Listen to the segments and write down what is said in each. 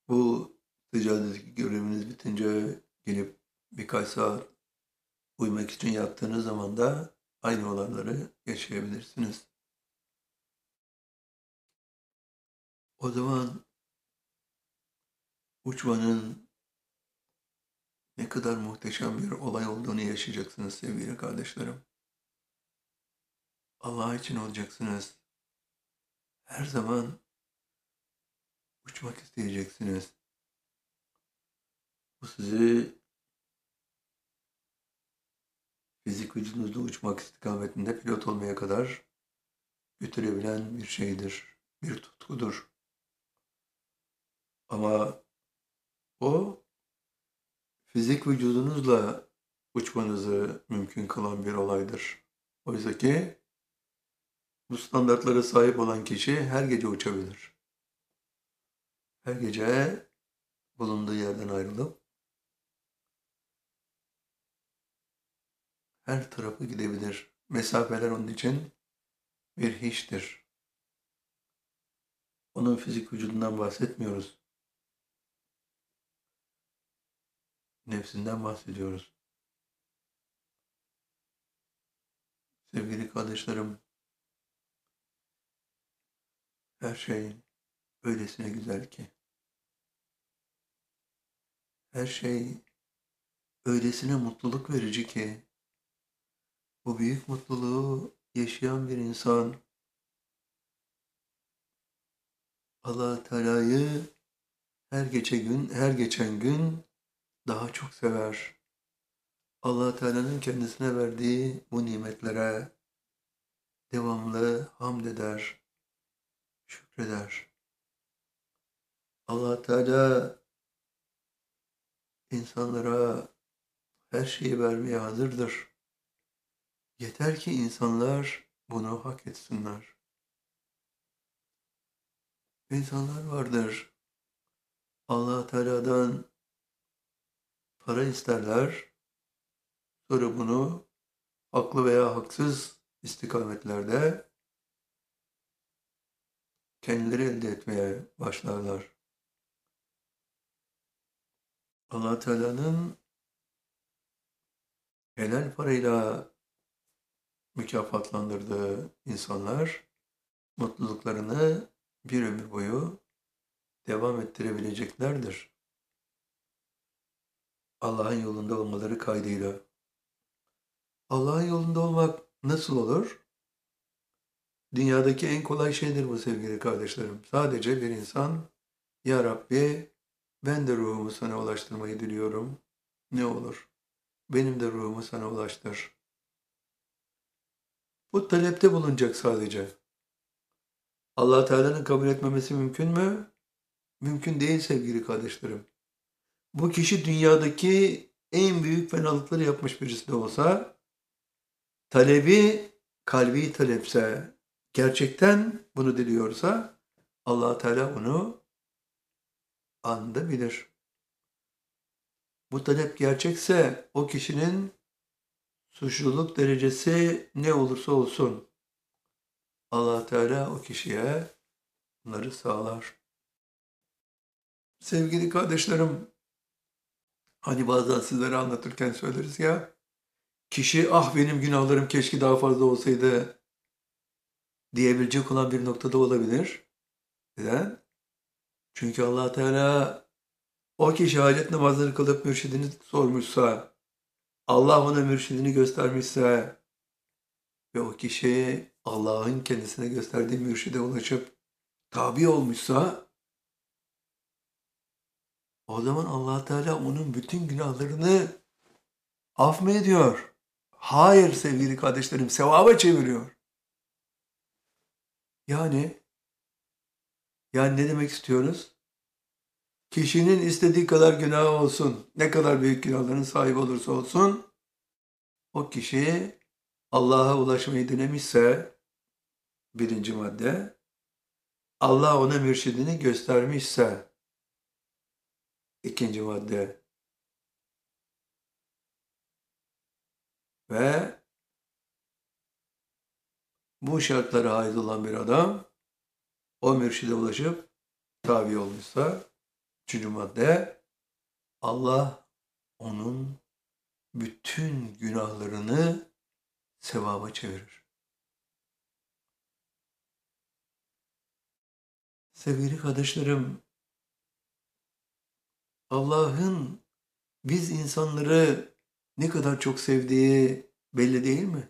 Bu secadedeki göreviniz bitince gelip birkaç saat uyumak için yattığınız zaman da aynı olanları yaşayabilirsiniz. O zaman uçmanın ne kadar muhteşem bir olay olduğunu yaşayacaksınız sevgili kardeşlerim. Allah için olacaksınız. Her zaman uçmak isteyeceksiniz. Bu sizi fizik vücudunuzda uçmak istikametinde pilot olmaya kadar götürebilen bir şeydir, bir tutkudur. Ama o fizik vücudunuzla uçmanızı mümkün kılan bir olaydır. Oysa ki bu standartlara sahip olan kişi her gece uçabilir. Her gece bulunduğu yerden ayrılıp her tarafa gidebilir. Mesafeler onun için bir hiçtir. Onun fizik vücudundan bahsetmiyoruz. Nefsinden bahsediyoruz. Sevgili kardeşlerim, her şey öylesine güzel ki. Her şey öylesine mutluluk verici ki. Bu büyük mutluluğu yaşayan bir insan Allah Teala'yı her geçen gün daha çok sever. Allah Teala'nın kendisine verdiği bu nimetlere devamlı hamd eder, şükreder. Allah Teala insanlara her şeyi vermeye hazırdır. Yeter ki insanlar bunu hak etsinler. İnsanlar vardır. Allah Teala'dan para isterler. Sonra bunu haklı veya haksız istikametlerde kendileri elde etmeye başlarlar. Allah Teala'nın helal parayla mükafatlandırdığı insanlar mutluluklarını bir ömür boyu devam ettirebileceklerdir. Allah'ın yolunda olmaları kaydıyla. Allah'ın yolunda olmak nasıl olur? Dünyadaki en kolay şeydir bu sevgili kardeşlerim. Sadece bir insan, Ya Rabbi ben de ruhumu sana ulaştırmayı diliyorum. Ne olur? Benim de ruhumu sana ulaştır. Bu talepte bulunacak sadece. Allah Teala'nın kabul etmemesi mümkün mü? Mümkün değil sevgili kardeşlerim. Bu kişi dünyadaki en büyük fenalıkları yapmış birisi de olsa, talebi kalbi talepse, gerçekten bunu diliyorsa, Allah Teala bunu anında bilir. Bu talep gerçekse o kişinin suçluluk derecesi ne olursa olsun Allah Teala o kişiye bunları sağlar. Sevgili kardeşlerim, hani bazen sizlere anlatırken söyleriz ya, kişi ah benim günahlarım keşke daha fazla olsaydı diyebilecek olan bir noktada olabilir. Neden? Çünkü Allah Teala o kişi hacet namazları kılıp mürşidini sormuşsa, Allah ona mürşidini göstermişse ve o kişi Allah'ın kendisine gösterdiği mürşide ulaşıp tabi olmuşsa, o zaman Allah Teala onun bütün günahlarını af mı ediyor? Hayır sevgili kardeşlerim, sevaba çeviriyor. Yani, yani ne demek istiyoruz? Kişinin istediği kadar günahı olsun, ne kadar büyük günahların sahibi olursa olsun, o kişi Allah'a ulaşmayı denemişse, birinci madde, Allah ona mürşidini göstermişse, ikinci madde, ve bu şartlara ait olan bir adam, o mürşide ulaşıp tabi olmuşsa, Üçüncü madde, Allah onun bütün günahlarını sevaba çevirir. Sevgili kardeşlerim, Allah'ın biz insanları ne kadar çok sevdiği belli değil mi?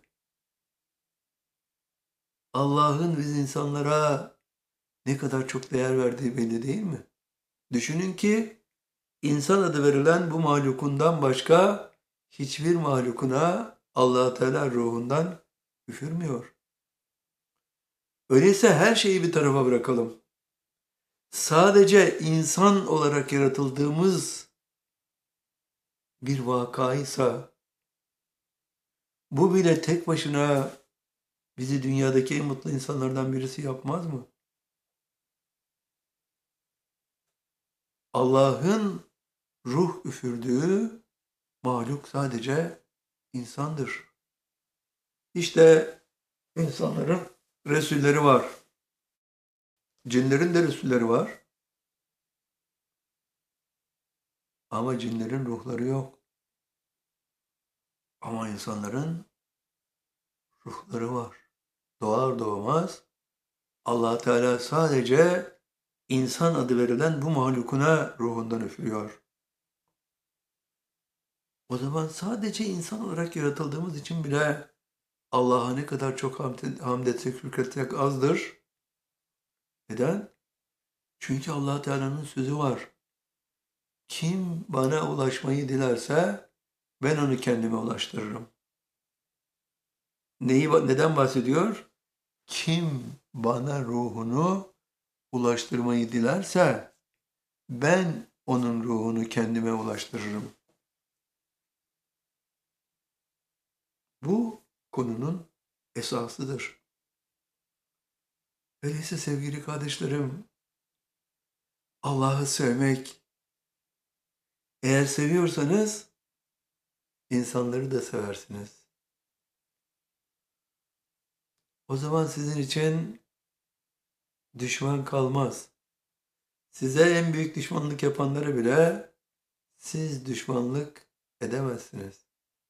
Allah'ın biz insanlara ne kadar çok değer verdiği belli değil mi? Düşünün ki insan adı verilen bu mahlukundan başka hiçbir mahlukuna Allah Teala ruhundan üfürmüyor. Öyleyse her şeyi bir tarafa bırakalım. Sadece insan olarak yaratıldığımız bir vakaysa bu bile tek başına bizi dünyadaki en mutlu insanlardan birisi yapmaz mı? Allah'ın ruh üfürdüğü mahluk sadece insandır. İşte insanların resulleri var. Cinlerin de resulleri var. Ama cinlerin ruhları yok. Ama insanların ruhları var. Doğar doğmaz Allah Teala sadece insan adı verilen bu mahlukuna ruhundan üflüyor. O zaman sadece insan olarak yaratıldığımız için bile Allah'a ne kadar çok hamd etsek, şükretsek azdır. Neden? Çünkü Allah Teala'nın sözü var. Kim bana ulaşmayı dilerse ben onu kendime ulaştırırım. Neden bahsediyor? Kim bana ruhunu ulaştırmayı dilerse ben onun ruhunu kendime ulaştırırım. Bu konunun esasıdır. Öyleyse sevgili kardeşlerim, Allah'ı sevmek, eğer seviyorsanız insanları da seversiniz. O zaman sizin için düşman kalmaz. Size en büyük düşmanlık yapanları bile siz düşmanlık edemezsiniz.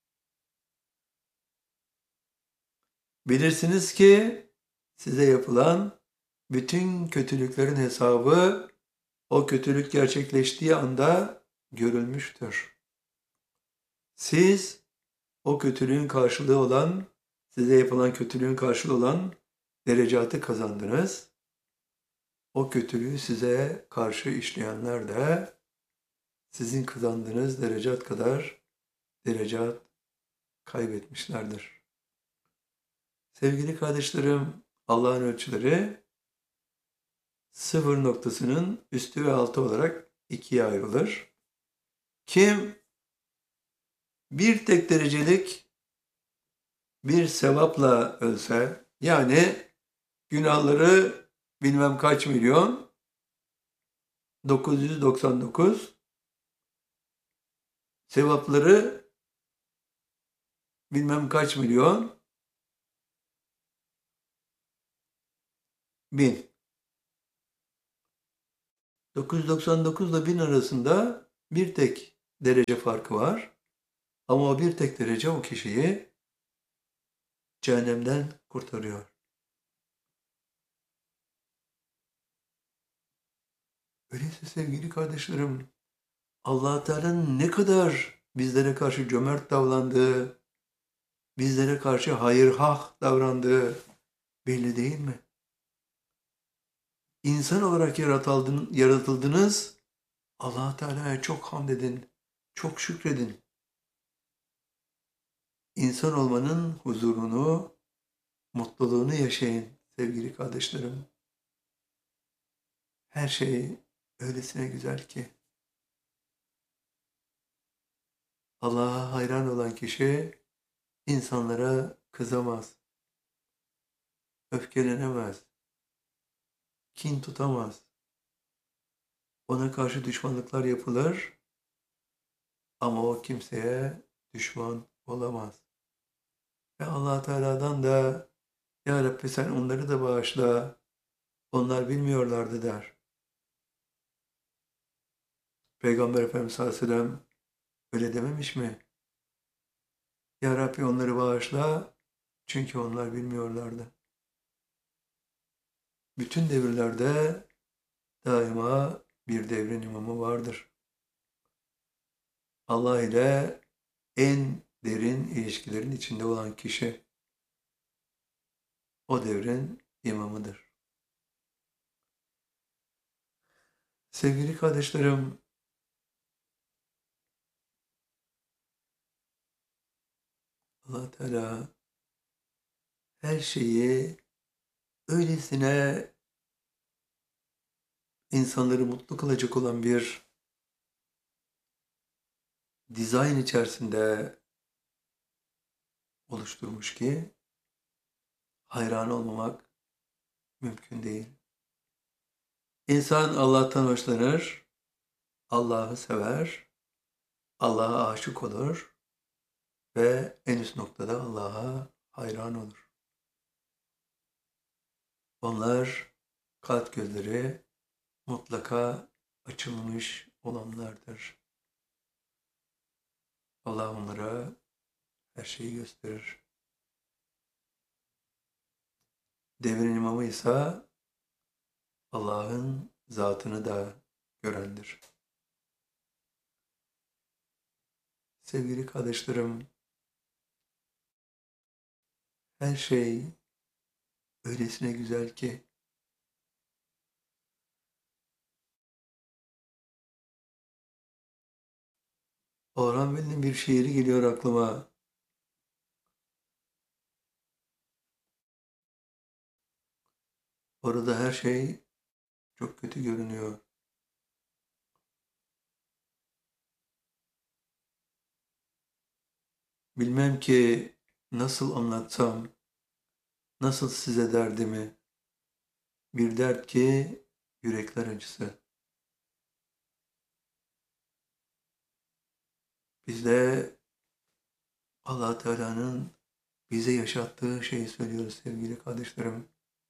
Bilirsiniz ki size yapılan bütün kötülüklerin hesabı o kötülük gerçekleştiği anda görülmüştür. Siz o kötülüğün karşılığı olan, size yapılan kötülüğün karşılığı olan derecatı kazandınız. O kötülüğü size karşı işleyenler de sizin kazandığınız derecat kadar derecat kaybetmişlerdir. Sevgili kardeşlerim, Allah'ın ölçüleri sıfır noktasının üstü ve altı olarak ikiye ayrılır. Kim bir tek derecelik bir sevapla ölse, yani günahları bilmem kaç milyon, 999, sevapları bilmem kaç milyon, 1000. 999 ile 1000 arasında bir tek derece farkı var. Ama o bir tek derece o kişiyi cehennemden kurtarıyor. Öyleyse sevgili kardeşlerim, Allah Teala'nın ne kadar bizlere karşı cömert davrandığı, bizlere karşı hayırhah davrandığı belli değil mi? İnsan olarak yaratıldınız, Allah Teala'ya çok hamd edin, çok şükredin. İnsan olmanın huzurunu, mutluluğunu yaşayın sevgili kardeşlerim. Her şey öylesine güzel ki. Allah'a hayran olan kişi insanlara kızamaz, öfkelenemez, kin tutamaz. Ona karşı düşmanlıklar yapılır ama o kimseye düşman olamaz. Ve Allah Teala'dan da Ya Rabbi sen onları da bağışla, onlar bilmiyorlardı der. Peygamber Efendimiz sallallahu aleyhi ve sellem öyle dememiş mi? Ya Rabbi onları bağışla çünkü onlar bilmiyorlardı. Bütün devirlerde daima bir devrin imamı vardır. Allah ile en derin ilişkilerin içinde olan kişi o devrin imamıdır. Sevgili kardeşlerim, Allah Teala her şeyi öylesine insanları mutlu kılacak olan bir dizayn içerisinde oluşturmuş ki hayran olmamak mümkün değil. İnsan Allah'tan hoşlanır, Allah'ı sever, Allah'a aşık olur ve en üst noktada Allah'a hayran olur. Onlar kalp gözleri mutlaka açılmış olanlardır. Allah onlara her şeyi gösterir. Devrin imamı ise Allah'ın zatını da görendir. Sevgili kardeşlerim, her şey öylesine güzel ki Orhan Veli'nin bir şiiri geliyor aklıma. Orada her şey çok kötü görünüyor. Bilmem ki nasıl anlatsam, nasıl size derdimi, bir dert ki yürekler acısı. Biz de Allah Teala'nın bize yaşattığı şeyi söylüyoruz sevgili kardeşlerim.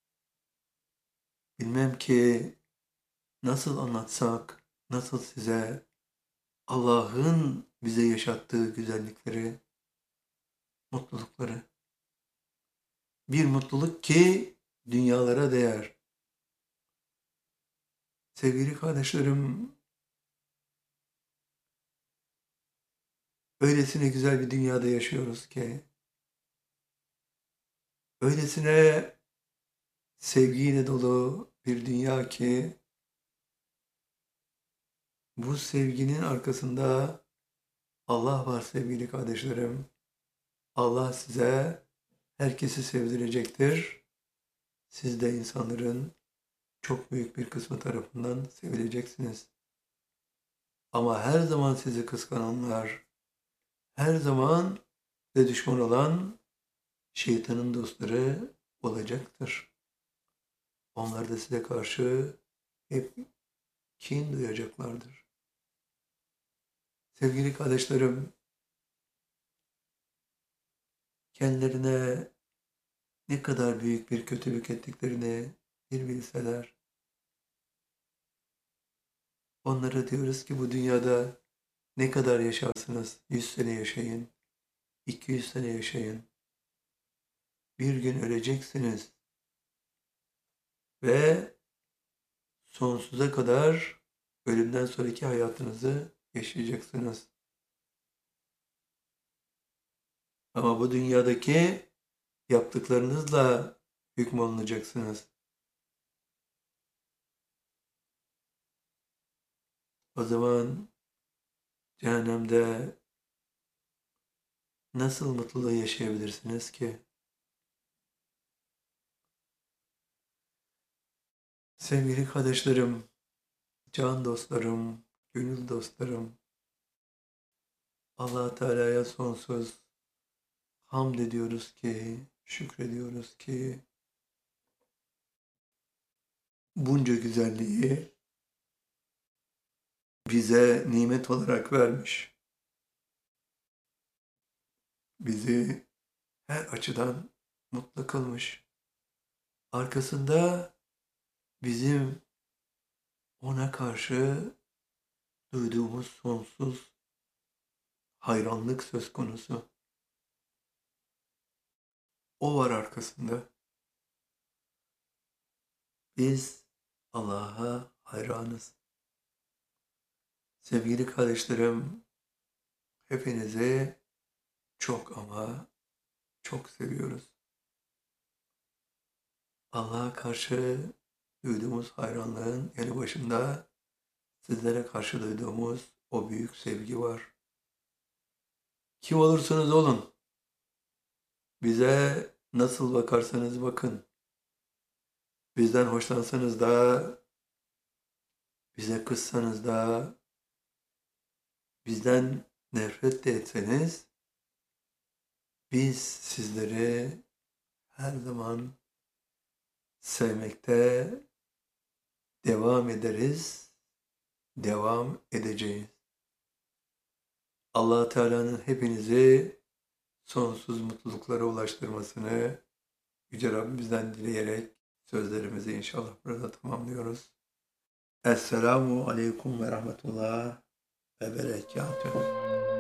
Bilmem ki nasıl anlatsak, nasıl size Allah'ın bize yaşattığı güzellikleri, mutlulukları. Bir mutluluk ki dünyalara değer. Sevgili kardeşlerim, öylesine güzel bir dünyada yaşıyoruz ki, öylesine sevgiyle dolu bir dünya ki, bu sevginin arkasında Allah var sevgili kardeşlerim. Allah size herkesi sevdirecektir. Siz de insanların çok büyük bir kısmı tarafından sevileceksiniz. Ama her zaman sizi kıskananlar, her zaman size düşman olan şeytanın dostları olacaktır. Onlar da size karşı hep kin duyacaklardır. Sevgili kardeşlerim, kendilerine ne kadar büyük bir kötülük ettiklerini bir bilseler, onlara diyoruz ki bu dünyada ne kadar yaşarsınız? 100 sene yaşayın, 200 sene yaşayın. Bir gün öleceksiniz ve sonsuza kadar ölümden sonraki hayatınızı yaşayacaksınız. Ama bu dünyadaki yaptıklarınızla hükmolunacaksınız. O zaman cehennemde nasıl mutluluğu yaşayabilirsiniz ki? Sevgili kardeşlerim, can dostlarım, gönül dostlarım, Allah Teala'ya sonsuz hamd ediyoruz ki, şükrediyoruz ki bunca güzelliği bize nimet olarak vermiş. Bizi her açıdan mutlu kılmış. Arkasında bizim ona karşı duyduğumuz sonsuz hayranlık söz konusu. O var arkasında. Biz Allah'a hayranız. Sevgili kardeşlerim, hepinizi çok ama çok seviyoruz. Allah'a karşı duyduğumuz hayranlığın yanı başında sizlere karşı duyduğumuz o büyük sevgi var. Kim olursanız olun, bize nasıl bakarsanız bakın, bizden hoşlansanız da, bize kızsanız da, bizden nefret de etseniz, biz sizleri her zaman sevmekte devam ederiz, devam edeceğiz. Allah Teala'nın hepinizi sonsuz mutluluklara ulaştırmasını Yüce Rabbimizden dileyerek sözlerimizi inşallah burada tamamlıyoruz. Esselamu Aleyküm ve Rahmetullah ve Berekatuhu.